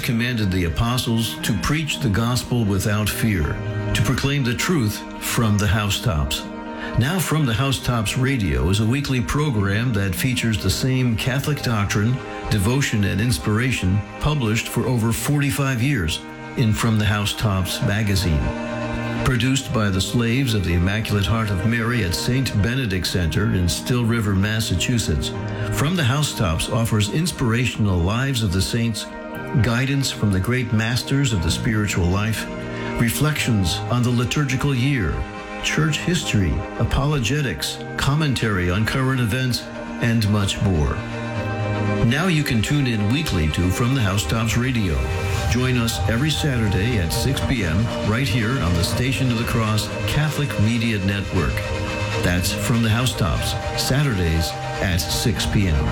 commanded the apostles to preach the gospel without fear, to proclaim the truth from the housetops. Now From the Housetops Radio is a weekly program that features the same Catholic doctrine, devotion, and inspiration published for over 45 years in From the Housetops magazine. Produced by the slaves of the Immaculate Heart of Mary at St. Benedict Center in Still River, Massachusetts, From the Housetops offers inspirational lives of the saints, guidance from the great masters of the spiritual life, reflections on the liturgical year, church history, apologetics, commentary on current events, and much more. Now you can tune in weekly to From the Housetops Radio. Join us every Saturday at 6 p.m. right here on the Station of the Cross Catholic Media Network. That's From the Housetops, Saturdays at 6 p.m.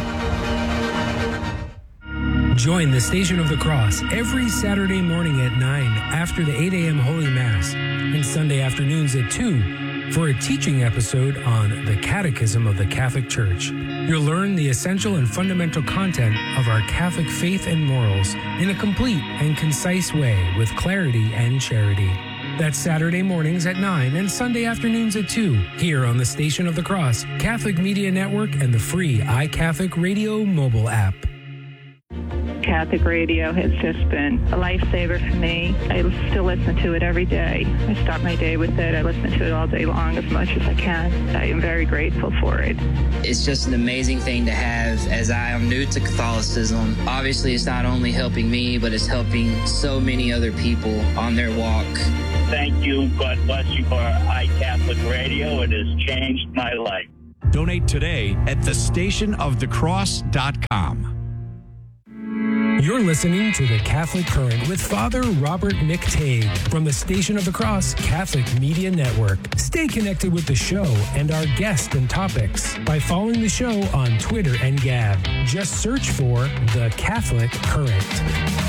Join the Station of the Cross every Saturday morning at 9 after the 8 a.m. Holy Mass and Sunday afternoons at 2 for a teaching episode on the Catechism of the Catholic Church. You'll learn the essential and fundamental content of our Catholic faith and morals in a complete and concise way with clarity and charity. That's Saturday mornings at 9 and Sunday afternoons at 2 here on the Station of the Cross, Catholic Media Network, and the free iCatholic Radio mobile app. Catholic radio has just been a lifesaver for me. I still listen to it every day. I start my day with it. I listen to it all day long as much as I can. I am very grateful for it. It's just an amazing thing to have as I am new to Catholicism. Obviously, it's not only helping me, but it's helping so many other people on their walk. Thank you. God bless you for iCatholic Radio. It has changed my life. Donate today at thestationofthecross.com. You're listening to The Catholic Current with Father Robert McTague from the Station of the Cross Catholic Media Network. Stay connected with the show and our guests and topics by following the show on Twitter and Gab. Just search for The Catholic Current.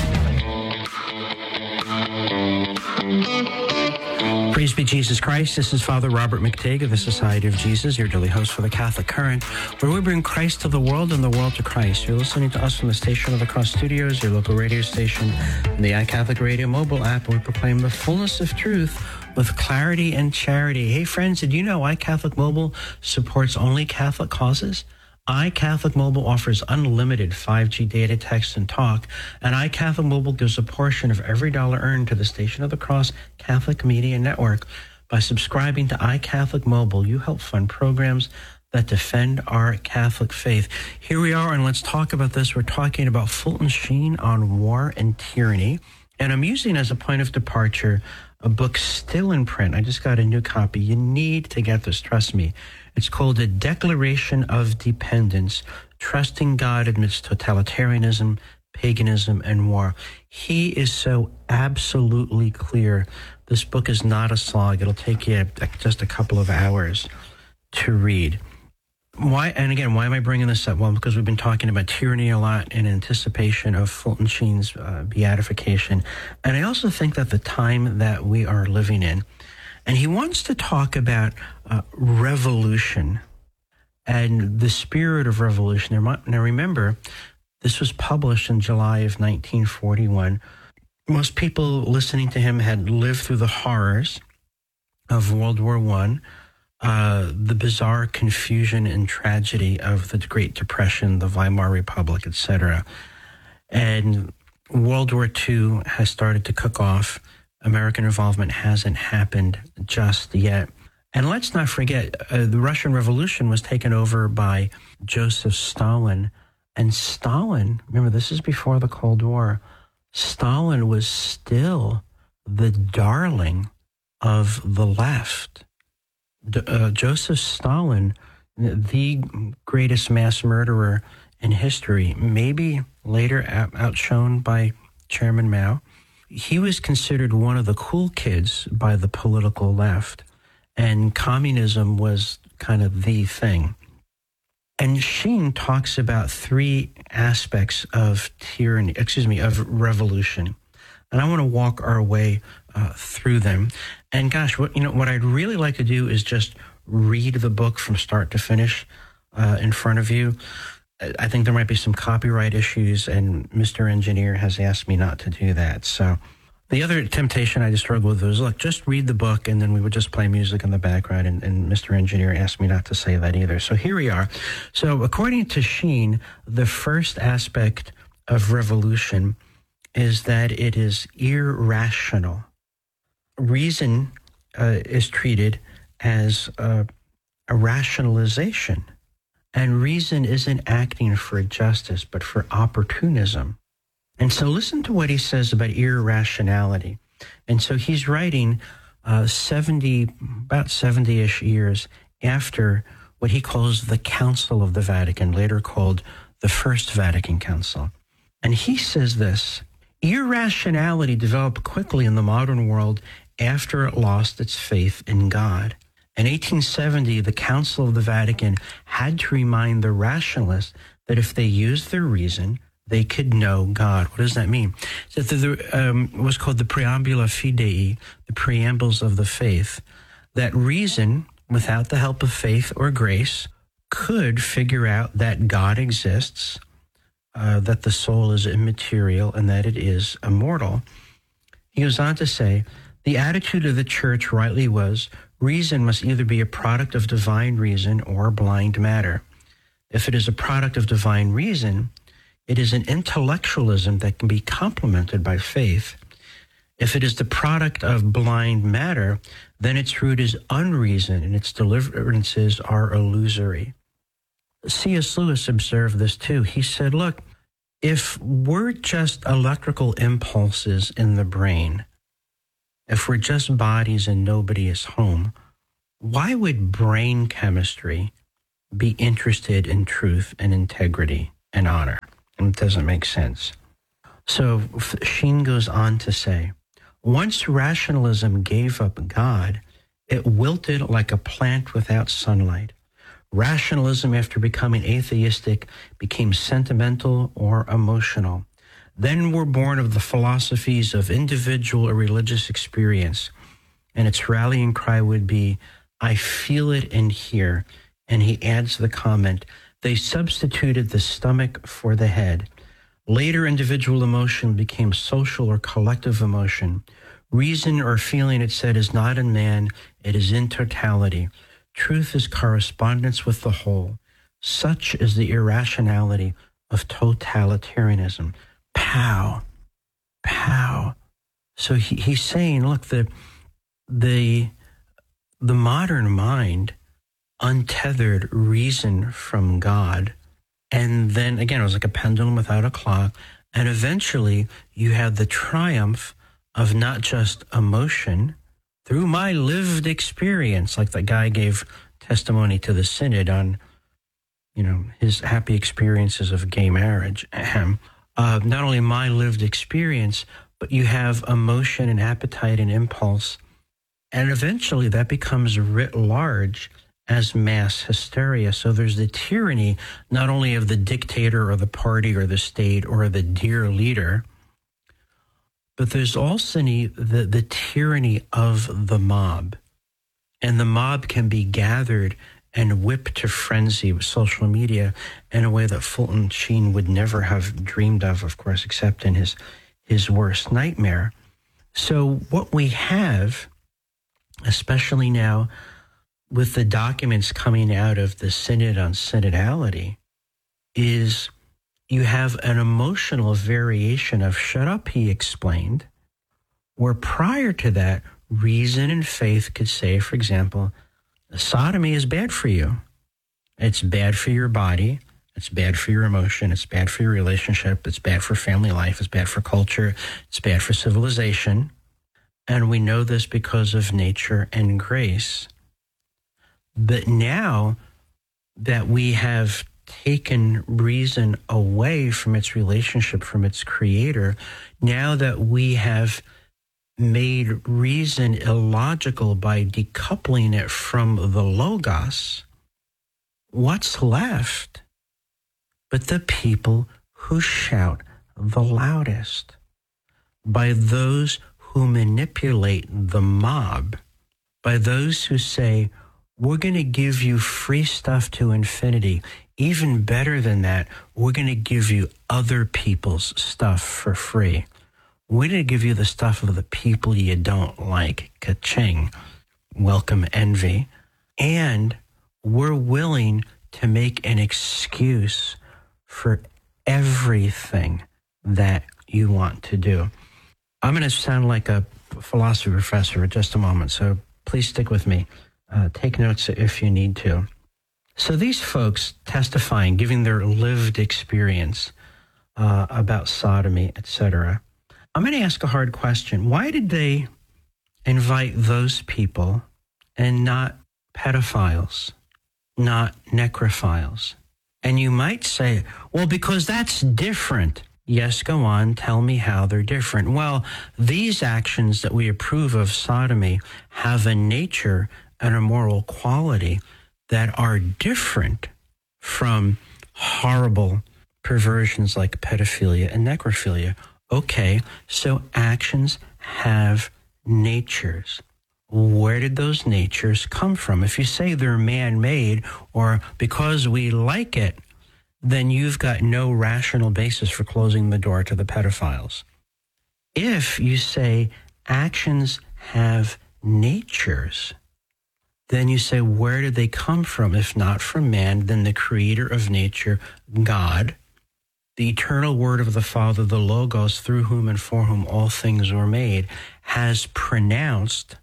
Praise be Jesus Christ. This is Father Robert McTague of the Society of Jesus, your daily host for the Catholic Current, where we bring Christ to the world and the world to Christ. You're listening to us from the Station of the Cross Studios, your local radio station, and the iCatholic Radio mobile app, where we proclaim the fullness of truth with clarity and charity. Hey, friends, did you know iCatholic Mobile supports only Catholic causes? iCatholic Mobile offers unlimited 5G data, text, and talk, and iCatholic Mobile gives a portion of every dollar earned to the Station of the Cross Catholic Media Network. By subscribing to iCatholic Mobile, you help fund programs that defend our Catholic faith. Here we are, and let's talk about this. We're talking about Fulton Sheen on war and tyranny, and I'm using as a point of departure a book still in print. I just got a new copy. You need to get this, trust me. It's called A Declaration of Dependence, Trusting God Amidst Totalitarianism, Paganism, and War. He is so absolutely clear. This book is not a slog. It'll take you just a couple of hours to read. Why? And again, why am I bringing this up? Well, because we've been talking about tyranny a lot in anticipation of Fulton Sheen's beatification. And I also think that the time that we are living in, and he wants to talk about revolution and the spirit of revolution. Now, remember, this was published in July of 1941. Most people listening to him had lived through the horrors of World War I, the bizarre confusion and tragedy of the Great Depression, the Weimar Republic, etc. And World War II has started to cook off. American involvement hasn't happened just yet. And let's not forget, the Russian Revolution was taken over by Joseph Stalin. And Stalin, remember, this is before the Cold War, Stalin was still the darling of the left. Joseph Stalin, the greatest mass murderer in history, maybe later outshone by Chairman Mao. He was considered one of the cool kids by the political left, and communism was kind of the thing. And Sheen talks about three aspects of of revolution. And I want to walk our way through them. And gosh, what I'd really like to do is just read the book from start to finish in front of you. I think there might be some copyright issues, and Mr. Engineer has asked me not to do that. So the other temptation I just struggled with was, look, just read the book, and then we would just play music in the background, and Mr. Engineer asked me not to say that either. So here we are. So according to Sheen, the first aspect of revolution is that it is irrational. Reason is treated as a rationalization. And reason isn't acting for justice, but for opportunism. And so listen to what he says about irrationality. And so he's writing about 70-ish years after what he calls the Council of the Vatican, later called the First Vatican Council. And he says this: irrationality developed quickly in the modern world after it lost its faith in God. In 1870, the Council of the Vatican had to remind the rationalists that if they used their reason, they could know God. What does that mean? So there was called the Preambula Fidei, the preambles of the faith, that reason, without the help of faith or grace, could figure out that God exists, that the soul is immaterial, and that it is immortal. He goes on to say, the attitude of the church rightly was, reason must either be a product of divine reason or blind matter. If it is a product of divine reason, it is an intellectualism that can be complemented by faith. If it is the product of blind matter, then its root is unreason and its deliverances are illusory. C.S. Lewis observed this too. He said, look, if we're just electrical impulses in the brain, if we're just bodies and nobody is home, why would brain chemistry be interested in truth and integrity and honor? And it doesn't make sense. So Sheen goes on to say, once rationalism gave up God, it wilted like a plant without sunlight. Rationalism, after becoming atheistic, became sentimental or emotional. Then were born of the philosophies of individual or religious experience, and its rallying cry would be, I feel it in here. And he adds the comment, they substituted the stomach for the head. Later, individual emotion became social or collective emotion. Reason or feeling, it said, is not in man, it is in totality. Truth is correspondence with the whole. Such is the irrationality of totalitarianism. Pow, pow. So he's saying, look, the modern mind untethered reason from God, and then again it was like a pendulum without a clock, and eventually you had the triumph of not just emotion through my lived experience, like the guy gave testimony to the synod on, his happy experiences of gay marriage. Not only my lived experience, but you have emotion and appetite and impulse. And eventually that becomes writ large as mass hysteria. So there's the tyranny, not only of the dictator or the party or the state or the dear leader, but there's also the tyranny of the mob. And the mob can be gathered and whipped to frenzy with social media in a way that Fulton Sheen would never have dreamed of course, except in his worst nightmare. So what we have, especially now with the documents coming out of the Synod on Synodality, is you have an emotional variation of shut up, he explained, where prior to that, reason and faith could say, for example, sodomy is bad for you. It's bad for your body. It's bad for your emotion. It's bad for your relationship. It's bad for family life. It's bad for culture. It's bad for civilization. And we know this because of nature and grace. But now that we have taken reason away from its relationship from its creator, now that we have made reason illogical by decoupling it from the logos, what's left but the people who shout the loudest, by those who manipulate the mob, by those who say, we're going to give you free stuff to infinity. Even better than that, we're going to give you other people's stuff for free. We're going to give you the stuff of the people you don't like. Ka-ching. Welcome, envy. And we're willing to make an excuse for everything that you want to do. I'm going to sound like a philosophy professor in just a moment, so please stick with me. Take notes if you need to. So these folks testifying, giving their lived experience about sodomy, etc. I'm going to ask a hard question. Why did they invite those people and not pedophiles, not necrophiles? And you might say, well, because that's different. Yes, go on, tell me how they're different. Well, these actions that we approve of sodomy have a nature and a moral quality that are different from horrible perversions like pedophilia and necrophilia. Okay, so actions have natures. Where did those natures come from? If you say they're man-made or because we like it, then you've got no rational basis for closing the door to the pedophiles. If you say actions have natures, then you say, where did they come from? If not from man, then the creator of nature, God, the eternal word of the Father, the Logos, through whom and for whom all things were made, has pronounced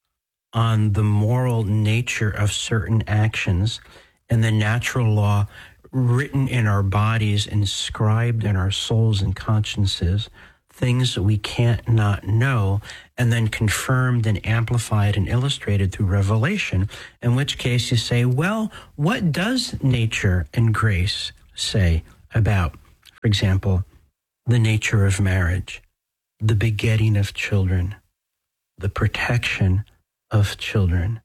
on the moral nature of certain actions and the natural law written in our bodies, inscribed in our souls and consciences, things that we can't not know, and then confirmed and amplified and illustrated through revelation, in which case you say, well, what does nature and grace say about, for example, the nature of marriage, the begetting of children, the protection of children?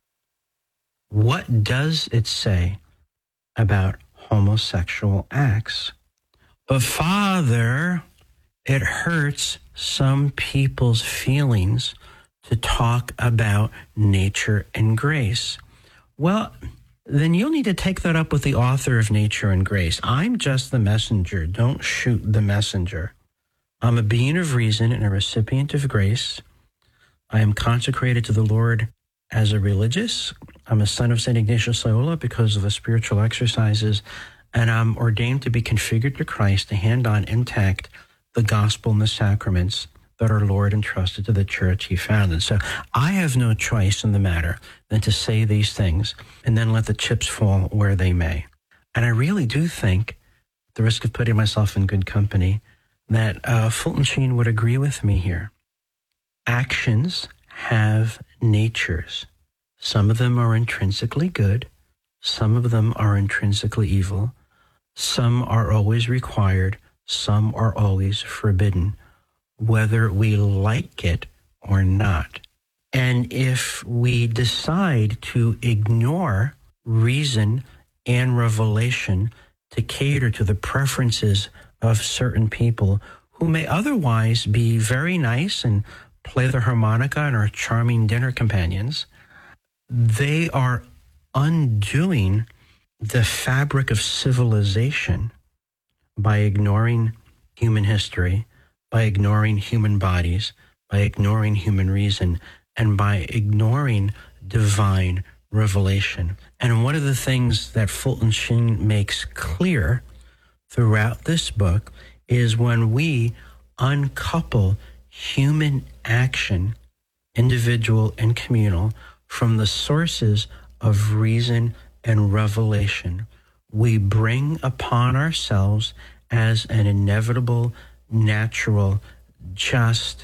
What does it say about homosexual acts? But Father, it hurts some people's feelings to talk about nature and grace. Well, then you'll need to take that up with the author of Nature and Grace. I'm just the messenger. Don't shoot the messenger. I'm a being of reason and a recipient of grace. I am consecrated to the Lord as a religious. I'm a son of St. Ignatius Loyola because of the spiritual exercises, and I'm ordained to be configured to Christ, to hand on intact the gospel and the sacraments that our Lord entrusted to the church he founded. So I have no choice in the matter than to say these things and then let the chips fall where they may. And I really do think, at the risk of putting myself in good company, that Fulton Sheen would agree with me here. Actions have natures. Some of them are intrinsically good. Some of them are intrinsically evil. Some are always required. Some are always forbidden, whether we like it or not. And if we decide to ignore reason and revelation to cater to the preferences of certain people who may otherwise be very nice and play the harmonica and are charming dinner companions, they are undoing the fabric of civilization by ignoring human history, by ignoring human bodies, by ignoring human reason, and by ignoring divine revelation. And one of the things that Fulton Sheen makes clear throughout this book is when we uncouple human action, individual and communal, from the sources of reason and revelation, we bring upon ourselves as an inevitable, natural, just,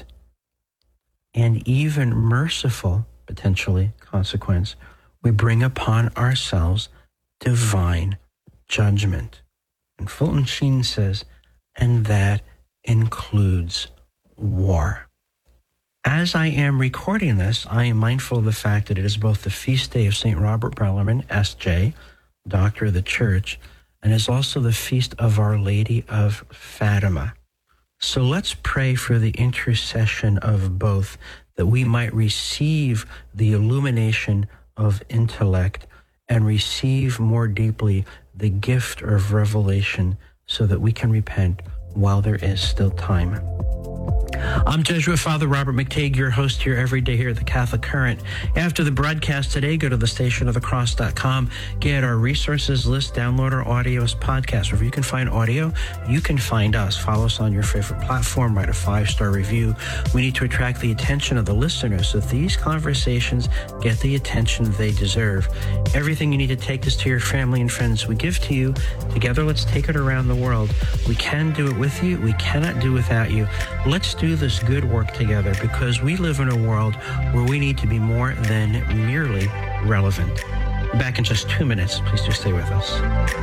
and even merciful, potentially, consequence, we bring upon ourselves divine judgment. And Fulton Sheen says, and that includes war. As I am recording this, I am mindful of the fact that it is both the feast day of St. Robert Bellarmine, S.J., Doctor of the Church, and is also the feast of Our Lady of Fatima. So let's pray for the intercession of both, that we might receive the illumination of intellect and receive more deeply the gift of revelation so that we can repent while there is still time. I'm Jesuit Father Robert McTague, your host here every day here at the Catholic Current. After the broadcast today, go to thestationofthecross.com, get our resources list, download our audio as podcast. Wherever you can find audio, you can find us. Follow us on your favorite platform, write a 5-star review. We need to attract the attention of the listeners so that these conversations get the attention they deserve. Everything you need to take this to your family and friends, we give to you. Together, let's take it around the world. We can do it with you. We cannot do without you. Let's do this good work together because we live in a world where we need to be more than merely relevant. Back in just 2 minutes. Please do stay with us.